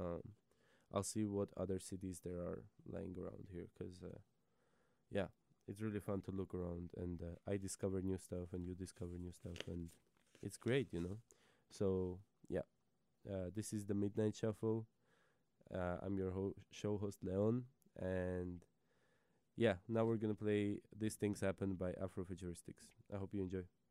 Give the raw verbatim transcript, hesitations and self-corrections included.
Um, I'll see what other cities there are lying around here, because uh, yeah, it's really fun to look around, and uh, I discover new stuff, and you discover new stuff, and it's great, you know. So yeah, uh, this is the Midnight Shuffle. Uh, I'm your ho- show host Leon, and yeah, now we're gonna play "These Things Happen" by Afrofuturistics. I hope you enjoy.